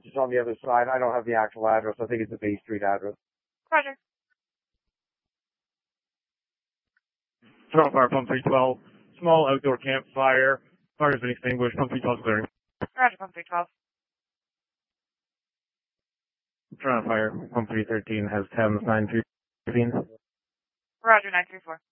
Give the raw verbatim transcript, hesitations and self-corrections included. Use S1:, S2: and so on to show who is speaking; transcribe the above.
S1: Just on the other side. I don't have the actual address. I think it's the Bay Street address.
S2: Roger.
S3: Toronto Fire, Pump three twelve. Small outdoor campfire. Fire has been extinguished. Pump three twelve clearing.
S2: Roger, Pump three twelve.
S3: Toronto Fire, Pump three thirteen has Thames nine three.
S2: Roger, nine three four.